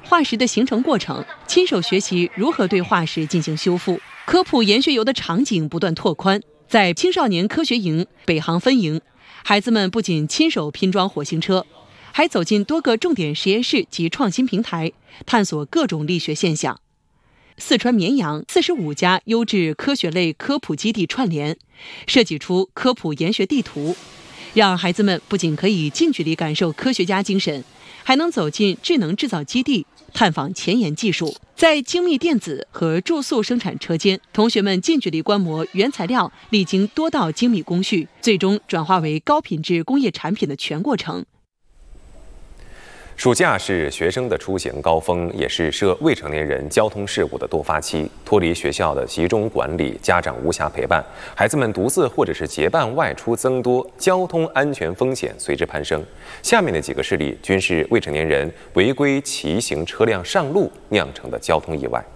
化石的形成过程，亲手学习如何对化石进行修复。科普研学游的场景不断拓宽，在青少年科学营、北航分营，孩子们不仅亲手拼装火星车，还走进多个重点实验室及创新平台，探索各种力学现象。四川绵阳45家优质科学类科普基地串联，设计出科普研学地图，让孩子们不仅可以近距离感受科学家精神，还能走进智能制造基地，探访前沿技术。在精密电子和注塑生产车间，同学们近距离观摩原材料历经多道精密工序，最终转化为高品质工业产品的全过程。 暑假是学生的出行高峰，也是涉未成年人交通事故的多发期。脱离学校的集中管理，家长无暇陪伴，孩子们独自或者是结伴外出增多，交通安全风险随之攀升。下面的几个事例均是未成年人违规骑行车辆上路酿成的交通意外。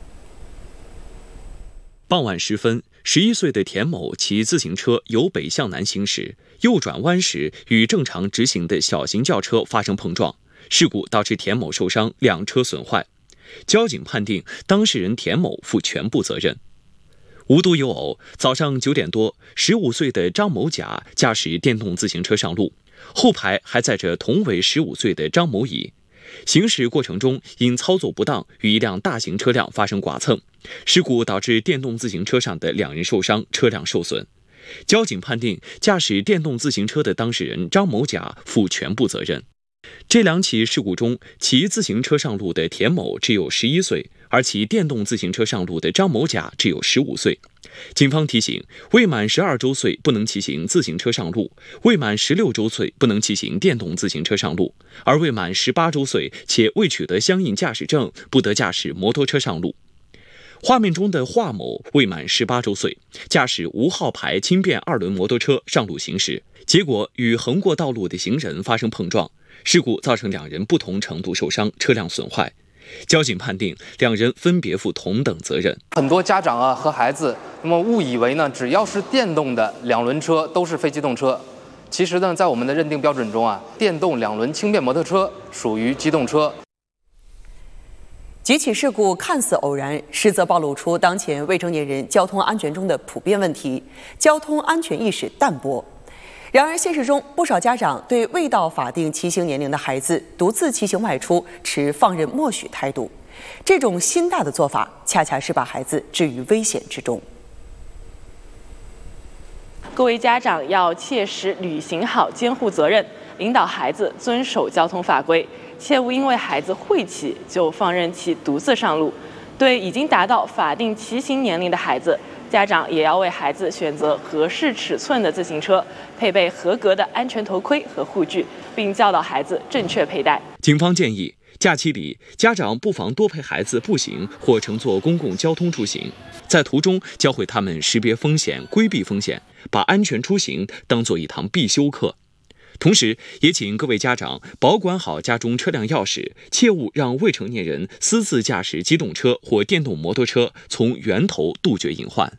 傍晚时分，11岁的田某骑自行车由北向南行驶，右转弯时与正常直行的小型轿车发生碰撞。事故导致田某受伤，两车损坏。交警判定当事人田某负全部责任。无独有偶，早上9点多，15岁的张某甲驾驶电动自行车上路，后排还载着同为15岁的张某乙。行驶过程中因操作不当，与一辆大型车辆发生剐蹭。事故导致电动自行车上的2人受伤，车辆受损。交警判定驾驶电动自行车的当事人张某甲负全部责任。这两起事故中，骑自行车上路的田某只有11岁，而骑电动自行车上路的张某甲只有15岁。警方提醒，未满12周岁不能骑行自行车上路，未满16周岁不能骑行电动自行车上路，而未满18周岁且未取得相应驾驶证，不得驾驶摩托车上路。画面中的华某未满18周岁，驾驶无号牌轻便2轮摩托车上路行驶，结果与横过道路的行人发生碰撞。事故造成2人不同程度受伤，车辆损坏。交警判定2人分别负同等责任。 很多家长和孩子误以为只要是电动的2轮车都是非机动车。其实在我们的认定标准中电动2轮轻便摩托车属于机动车。 几起事故看似偶然，实则暴露出当前未成年人交通安全中的普遍问题：交通安全意识淡薄。然而，现实中不少家长对未到法定骑行年龄的孩子独自骑行外出持放任默许态度，这种心大的做法，恰恰是把孩子置于危险之中。 各位家长要切实履行好监护责任，引导孩子遵守交通法规，切勿因为孩子会骑就放任其独自上路。对已经达到法定骑行年龄的孩子，家长也要为孩子选择合适尺寸的自行车，配备合格的安全头盔和护具，并教导孩子正确佩戴。 警方建议，假期里家长不妨多陪孩子步行或乘坐公共交通出行，在途中教会他们识别风险、规避风险，把安全出行当作一堂必修课。同时，也请各位家长保管好家中车辆钥匙，切勿让未成年人私自驾驶机动车或电动摩托车，从源头杜绝隐患。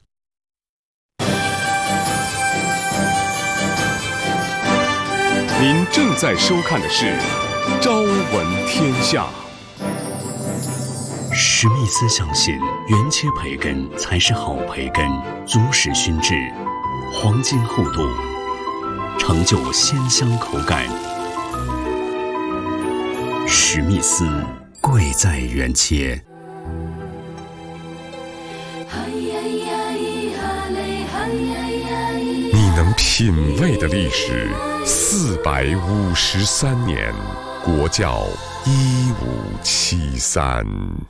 您正在收看的是《朝闻天下》。 史密斯相信，原切培根才是好培根，足实熏制，黄金厚度，成就鲜香口感。史密斯，贵在原切。 你能品味的历史453年，国教1573。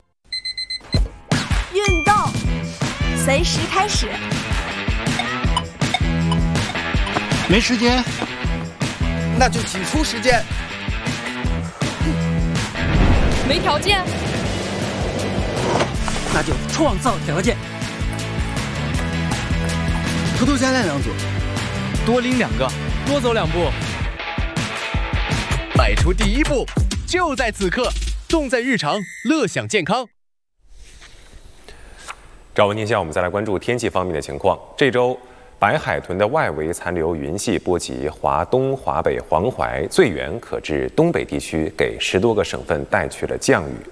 运动随时开始。 没时间， 那就挤出时间。 没条件， 那就创造条件。 头头加练2组， 多拎2个，多走2步， 迈出第一步，就在此刻，动在日常，乐享健康。 朝闻天下，我们再来关注天气方面的情况。这周，白海豚的外围残留云系波及华东、华北、黄淮，最远可至东北地区，给10多个省份带去了降雨。